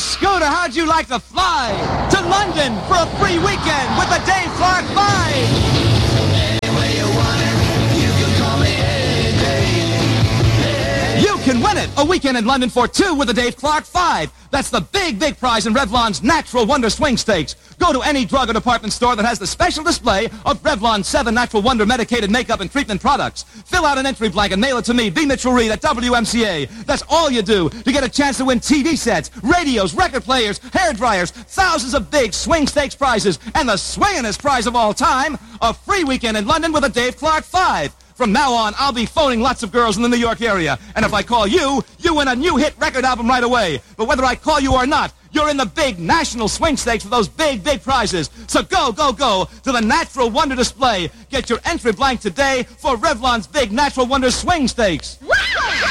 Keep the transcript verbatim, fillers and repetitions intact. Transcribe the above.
Scooter, how'd you like to fly to London for a free weekend with the Dave Clark Five? You can win it! A weekend in London for two with the Dave Clark Five. That's the big, big prize in Revlon's Natural Wonder Swing Stakes. Go to any drug or department store that has the special display of Revlon's seven Natural Wonder medicated makeup and treatment products. Fill out an entry blank and mail it to me, B. Mitchell Reed at W M C A. That's all you do to get a chance to win T V sets, radios, record players, hair dryers, thousands of big swing stakes prizes, and the swingingest prize of all time, a free weekend in London with a Dave Clark Five. From now on, I'll be phoning lots of girls in the New York area. And if I call you, you win a new hit record album right away. But whether I call you or not, you're in the big national swing stakes for those big, big prizes. So go, go, go to the Natural Wonder display. Get your entry blank today for Revlon's big Natural Wonder Swing Stakes. Wow!